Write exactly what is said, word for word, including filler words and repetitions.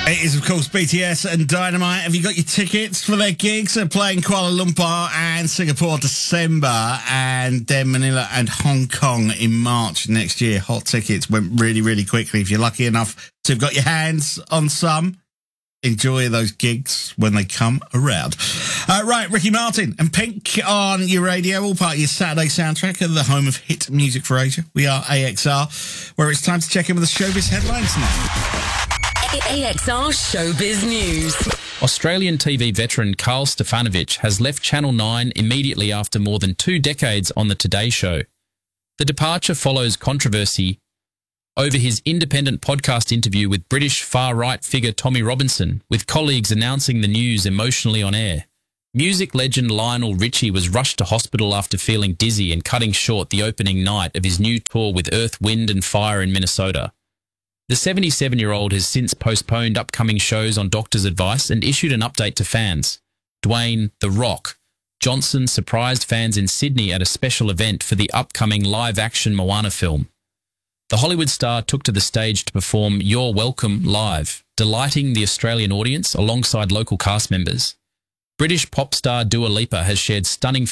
It is, of course, B T S and Dynamite. Have you got your tickets for their gigs? They're playing Kuala Lumpur and Singapore December, and then Manila and Hong Kong in March next year. Hot tickets went really, really quickly. If you're lucky enough to have got your hands on some, enjoy those gigs when they come around. Uh, right, Ricky Martin and Pink on your radio, all part of your Saturday soundtrack of the home of hit music for Asia. We are A X R, where it's time to check in with the showbiz headlines now. A X R Showbiz News. Australian T V veteran Carl Stefanovic has left Channel nine immediately after more than two decades on The Today Show. The departure follows controversy over his independent podcast interview with British far-right figure Tommy Robinson, with colleagues announcing the news emotionally on air. Music legend Lionel Richie was rushed to hospital after feeling dizzy and cutting short the opening night of his new tour with Earth, Wind and Fire in Minnesota. The seventy-seven-year-old has since postponed upcoming shows on doctor's advice and issued an update to fans. Dwayne "The Rock" Johnson surprised fans in Sydney at a special event for the upcoming live-action Moana film. The Hollywood star took to the stage to perform You're Welcome live, delighting the Australian audience alongside local cast members. British pop star Dua Lipa has shared stunning